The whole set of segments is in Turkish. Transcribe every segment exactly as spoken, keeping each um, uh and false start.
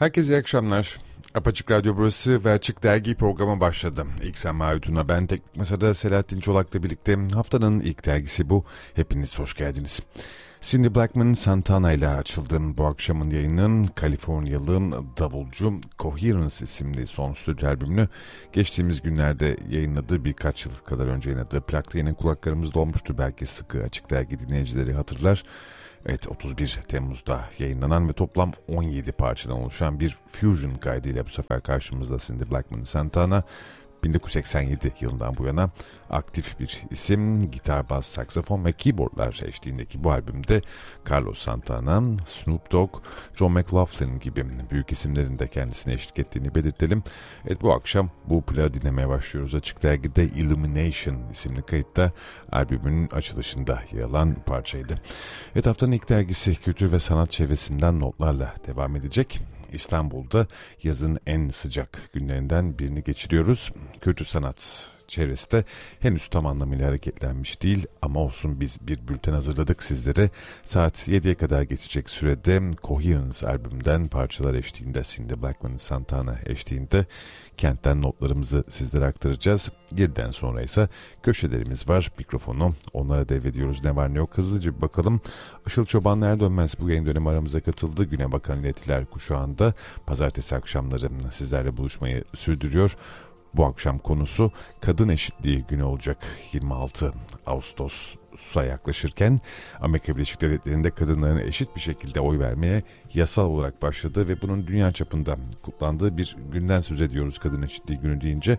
Herkese iyi akşamlar. Apaçık Radyo burası ve Açık Dergi programı başladı. İlk Sema Ötün'e ben Teknik Masa'da Selahattin Çolak'la birlikte haftanın ilk dergisi bu. Hepiniz hoş geldiniz. Cindy Blackman Santana ile açıldığım bu akşamın yayının Kaliforniyalı davulcu Coherence isimli son stüdyo albümünü geçtiğimiz günlerde yayınladığı, birkaç yıl kadar önce yayınladığı plakta yine kulaklarımızda olmuştu. Belki sıkı Açık Dergi dinleyicileri hatırlar. Evet, otuz bir Temmuz'da yayınlanan ve toplam on yedi parçadan oluşan bir fusion kaydıyla bu sefer karşımızda Cindy Blackman Santana. bin dokuz yüz seksen yedi yılından bu yana aktif bir isim. Gitar, bas, saksafon ve keyboardlar eşliğindeki bu albümde Carlos Santana, Snoop Dogg, John McLaughlin gibi büyük isimlerin de kendisine eşlik ettiğini belirtelim. Evet, bu akşam bu plağı dinlemeye başlıyoruz. Açık Dergi'de Illumination isimli kayıtta albümün açılışında yer alan parçaydı. Evet, haftanın ilk dergisi kültür ve sanat çevresinden notlarla devam edecek. İstanbul'da yazın en sıcak günlerinden birini geçiriyoruz. Kültür sanat çevresi de henüz tam anlamıyla hareketlenmiş değil ama olsun, biz bir bülten hazırladık sizlere. Saat yediye kadar geçecek sürede Coherence albümünden parçalar eşliğinde, Cindy Blackman Santana eşliğinde kentten notlarımızı sizlere aktaracağız. yediden sonra ise köşelerimiz var. Mikrofonu onlara devrediyoruz. Ne var ne yok hızlıca bir bakalım. Işıl Çobanlar Dönmez bu yayın dönemi aramıza katıldı. Güne bakan iletiler kuşağında pazartesi akşamları sizlerle buluşmayı sürdürüyor. Bu akşam konusu kadın eşitliği günü olacak. yirmi altı Ağustos'a yaklaşırken Amerika Birleşik Devletleri'nde kadınların eşit bir şekilde oy vermeye yasal olarak başladığı ve bunun dünya çapında kutlandığı bir günden söz ediyoruz kadın eşitliği günü deyince.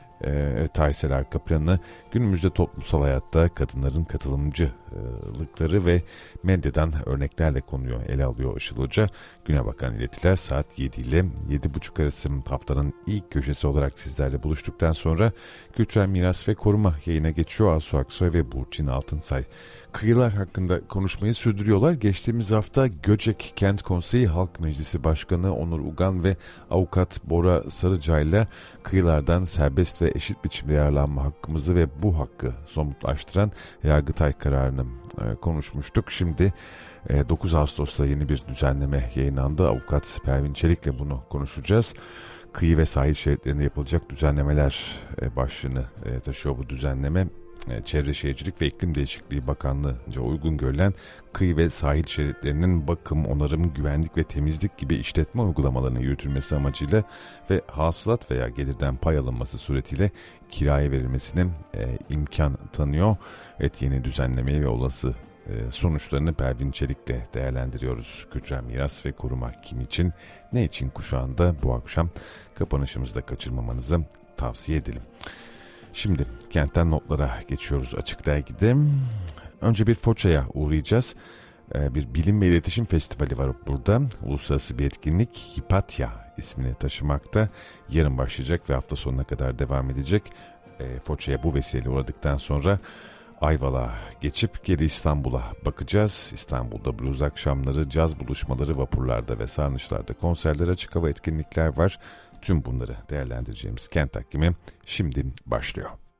E, tarihsel arka planı, günümüzde toplumsal hayatta kadınların katılımcılıkları ve medyadan örneklerle konuyor, ele alıyor Işıl Hoca. Güne bakan iletiler saat yedi ile yedi buçuk arası haftanın ilk köşesi olarak sizlerle buluştuktan sonra kültürel miras ve koruma yayına geçiyor. Asu Aksoy ve Burçin Altınsay kıyılar hakkında konuşmayı sürdürüyorlar. Geçtiğimiz hafta Göcek Kent Konseyi Halk Meclisi Başkanı Onur Ugan ve Avukat Bora Sarıcay'la kıyılardan serbest ve eşit biçimde yararlanma hakkımızı ve bu hakkı somutlaştıran Yargıtay kararını e, konuşmuştuk. Şimdi e, dokuz Ağustos'ta yeni bir düzenleme yayınlandı. Avukat Pervin Çelik'le bunu konuşacağız. Kıyı ve sahil şeritlerinde yapılacak düzenlemeler e, başlığını e, taşıyor bu düzenleme. Çevre Şehircilik ve İklim Değişikliği Bakanlığı'nca uygun görülen kıyı ve sahil şeritlerinin bakım, onarım, güvenlik ve temizlik gibi işletme uygulamalarının yürütülmesi amacıyla ve hasılat veya gelirden pay alınması suretiyle kiraya verilmesine e, imkan tanıyor. Evet, yeni düzenlemeyi ve olası e, sonuçlarını Pervin Çelik'le değerlendiriyoruz. Kültürel miras ve koruma kim için, ne için kuşağında bu akşam kapanışımızda kaçırmamanızı tavsiye edelim. Şimdi kentten notlara geçiyoruz Açık Dergi'de. Önce bir Foça'ya uğrayacağız. Ee, bir bilim ve iletişim festivali var burada. Uluslararası bir etkinlik Hipatya ismini taşımakta. Yarın başlayacak ve hafta sonuna kadar devam edecek. Ee, Foça'ya bu vesileyle uğradıktan sonra Ayvalık'a geçip geri İstanbul'a bakacağız. İstanbul'da blues akşamları, caz buluşmaları, vapurlarda ve sarnıçlarda konserler, açık hava etkinlikler var. Tüm bunları değerlendireceğimiz Kent Takvimi şimdi başlıyor.